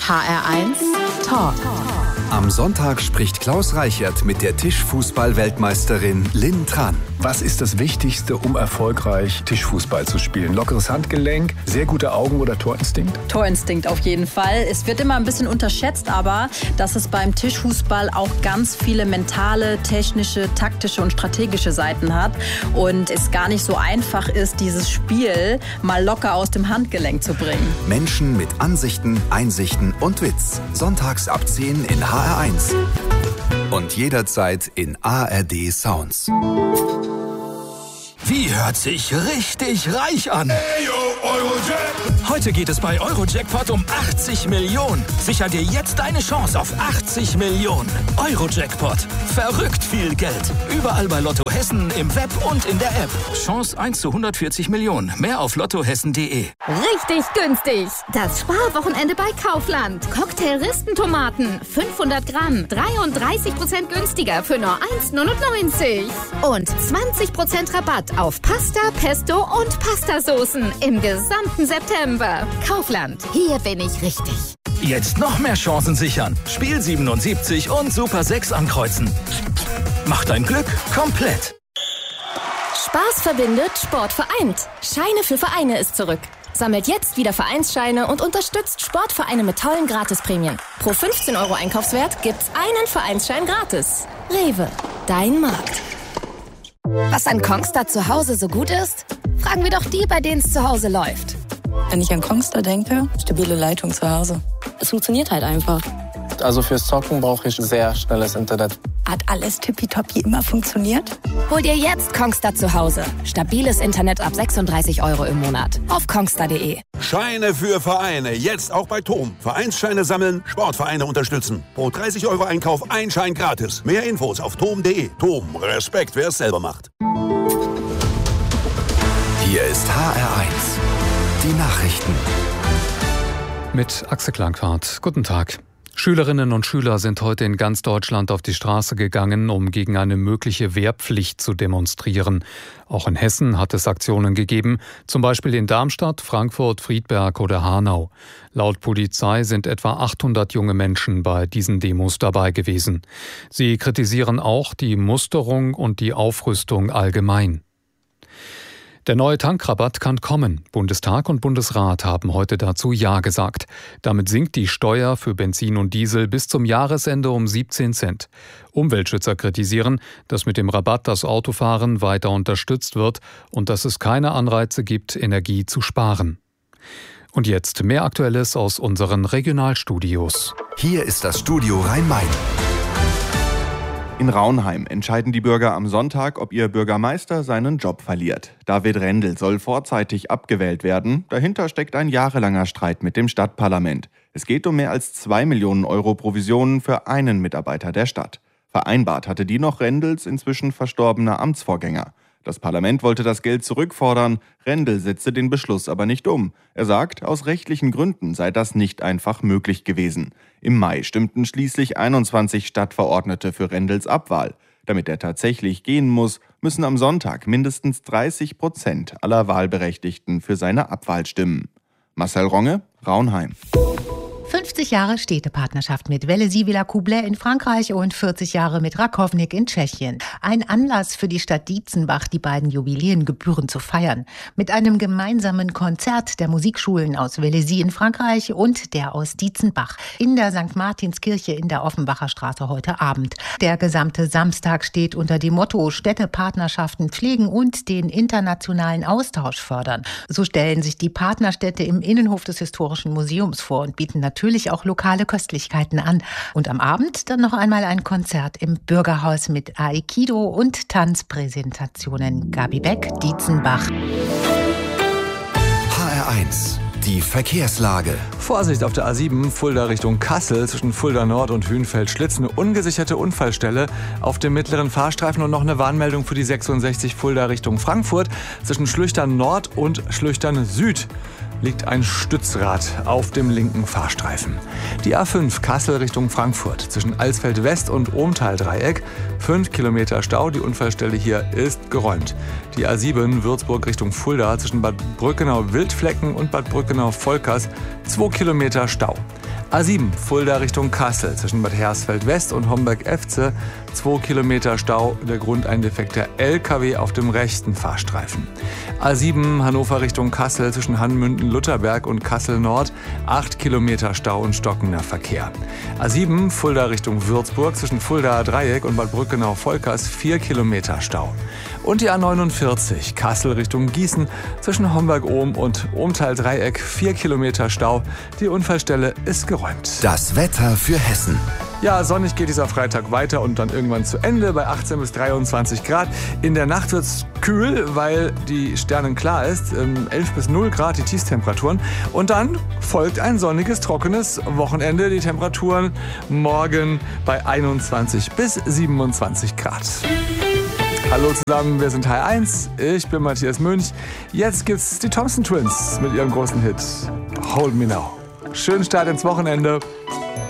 HR1 Talk. Am Sonntag spricht Klaus Reichert mit der Tischfußball-Weltmeisterin Lynn Tran. Was ist das Wichtigste, um erfolgreich Tischfußball zu spielen? Lockeres Handgelenk, sehr gute Augen oder Torinstinkt? Torinstinkt auf jeden Fall. Es wird immer ein bisschen unterschätzt, aber dass es beim Tischfußball auch ganz viele mentale, technische, taktische und strategische Seiten hat und es gar nicht so einfach ist, dieses Spiel mal locker aus dem Handgelenk zu bringen. Menschen mit Ansichten, Einsichten und Witz. Sonntags ab 10 in HR1. Und jederzeit in ARD Sounds. Wie hört sich richtig reich an? Hey, yo, Eurojackpot. Heute geht es bei Eurojackpot um 80 Millionen. Sicher dir jetzt deine Chance auf 80 Millionen. Eurojackpot. Verrückt viel Geld. Überall bei Lotto Hessen, im Web und in der App. Chance 1 zu 140 Millionen. Mehr auf lottohessen.de. Richtig günstig. Das Sparwochenende bei Kaufland. Cocktail-Ristentomaten. 500 Gramm. 33% günstiger für nur 1,99. Und 20% Rabatt auf Pasta, Pesto und Pastasoßen im gesamten September. Kaufland, hier bin ich richtig. Jetzt noch mehr Chancen sichern. Spiel 77 und Super 6 ankreuzen. Mach dein Glück komplett. Spaß verbindet, Sport vereint. Scheine für Vereine ist zurück. Sammelt jetzt wieder Vereinsscheine und unterstützt Sportvereine mit tollen Gratisprämien. Pro 15 € Einkaufswert gibt's einen Vereinsschein gratis. Rewe, dein Markt. Was an Kongstar zu Hause so gut ist? Fragen wir doch die, bei denen es zu Hause läuft. Wenn ich an Kongstar denke, stabile Leitung zu Hause. Es funktioniert halt einfach. Also fürs Zocken brauche ich sehr schnelles Internet. Hat alles tippitoppi immer funktioniert? Hol dir jetzt Kongstar zu Hause. Stabiles Internet ab 36 € im Monat. Auf kongstar.de. Scheine für Vereine. Jetzt auch bei TOM. Vereinsscheine sammeln, Sportvereine unterstützen. Pro 30 € Einkauf ein Schein gratis. Mehr Infos auf tom.de. TOM. Respekt, wer es selber macht. Hier ist HR1. Die Nachrichten. Mit Axel Klangfahrt. Guten Tag. Schülerinnen und Schüler sind heute in ganz Deutschland auf die Straße gegangen, um gegen eine mögliche Wehrpflicht zu demonstrieren. Auch in Hessen hat es Aktionen gegeben, zum Beispiel in Darmstadt, Frankfurt, Friedberg oder Hanau. Laut Polizei sind etwa 800 junge Menschen bei diesen Demos dabei gewesen. Sie kritisieren auch die Musterung und die Aufrüstung allgemein. Der neue Tankrabatt kann kommen. Bundestag und Bundesrat haben heute dazu Ja gesagt. Damit sinkt die Steuer für Benzin und Diesel bis zum Jahresende um 17 Cent. Umweltschützer kritisieren, dass mit dem Rabatt das Autofahren weiter unterstützt wird und dass es keine Anreize gibt, Energie zu sparen. Und jetzt mehr Aktuelles aus unseren Regionalstudios. Hier ist das Studio Rhein-Main. In Raunheim entscheiden die Bürger am Sonntag, ob ihr Bürgermeister seinen Job verliert. David Rendel soll vorzeitig abgewählt werden. Dahinter steckt ein jahrelanger Streit mit dem Stadtparlament. Es geht um mehr als 2 Millionen € Provisionen für einen Mitarbeiter der Stadt. Vereinbart hatte die noch Rendels inzwischen verstorbener Amtsvorgänger. Das Parlament wollte das Geld zurückfordern. Rendel setzte den Beschluss aber nicht um. Er sagt, aus rechtlichen Gründen sei das nicht einfach möglich gewesen. Im Mai stimmten schließlich 21 Stadtverordnete für Rendels Abwahl. Damit er tatsächlich gehen muss, müssen am Sonntag mindestens 30% aller Wahlberechtigten für seine Abwahl stimmen. Marcel Ronge, Raunheim. 50 Jahre Städtepartnerschaft mit Wellesy-Villacoublay in Frankreich und 40 Jahre mit Rakovník in Tschechien. Ein Anlass für die Stadt Dietzenbach, die beiden Jubiläen gebührend zu feiern. Mit einem gemeinsamen Konzert der Musikschulen aus Wellesy in Frankreich und der aus Dietzenbach in der St. Martinskirche in der Offenbacher Straße heute Abend. Der gesamte Samstag steht unter dem Motto Städtepartnerschaften pflegen und den internationalen Austausch fördern. So stellen sich die Partnerstädte im Innenhof des Historischen Museums vor und bieten natürlich auch lokale Köstlichkeiten an. Und am Abend dann noch einmal ein Konzert im Bürgerhaus mit Aikido und Tanzpräsentationen. Gabi Beck, Dietzenbach. HR1, die Verkehrslage. Vorsicht auf der A7, Fulda Richtung Kassel, zwischen Fulda Nord und Hünfeld-Schlitz. Eine ungesicherte Unfallstelle auf dem mittleren Fahrstreifen und noch eine Warnmeldung für die 66 Fulda Richtung Frankfurt. Zwischen Schlüchtern Nord und Schlüchtern Süd liegt ein Stützrad auf dem linken Fahrstreifen. Die A5 Kassel Richtung Frankfurt zwischen Alsfeld West und Ohmtal-Dreieck. 5 Kilometer Stau, die Unfallstelle hier ist geräumt. Die A7 Würzburg Richtung Fulda zwischen Bad Brückenau-Wildflecken und Bad Brückenau-Volkers. 2 Kilometer Stau. A7 Fulda Richtung Kassel zwischen Bad Hersfeld West und Homberg-Efze 2 Kilometer Stau, der Grund ein defekter LKW auf dem rechten Fahrstreifen. A7 Hannover Richtung Kassel zwischen Hanmünden-Lutherberg und Kassel Nord 8 Kilometer Stau und stockender Verkehr. A7 Fulda Richtung Würzburg zwischen Fuldaer Dreieck und Bad Brückenau-Volkers 4 Kilometer Stau. Und die A49 Kassel Richtung Gießen zwischen Homberg-Ohm und Ohmtal-Dreieck 4 Kilometer Stau. Die Unfallstelle ist geräumt. Das Wetter für Hessen. Ja, sonnig geht dieser Freitag weiter und dann irgendwann zu Ende bei 18 bis 23 Grad. In der Nacht wird's kühl, weil die sternenklar ist. 11 bis 0 Grad die Tiefstemperaturen. Und dann folgt ein sonniges, trockenes Wochenende. Die Temperaturen morgen bei 21 bis 27 Grad. Hallo zusammen, wir sind HR1. Ich bin Matthias Münch. Jetzt gibt's die Thompson Twins mit ihrem großen Hit Hold Me Now. Schönen Start ins Wochenende.